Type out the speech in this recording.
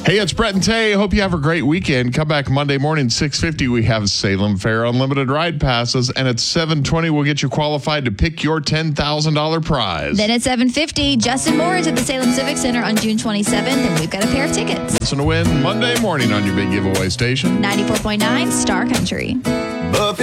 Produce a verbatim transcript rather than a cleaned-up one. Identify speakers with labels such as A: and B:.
A: Hey, it's Brett and Tay. Hope you have a great weekend. Come back Monday morning, six fifty. We have Salem Fair Unlimited Ride Passes. And at seven twenty, we'll get you qualified to pick your ten thousand dollars prize.
B: Then at seven fifty, Justin Moore is at the Salem Civic Center on June twenty-seventh, and we've got a pair of tickets.
A: Listen to win Monday morning on your big giveaway station.
B: ninety-four point nine Star Country.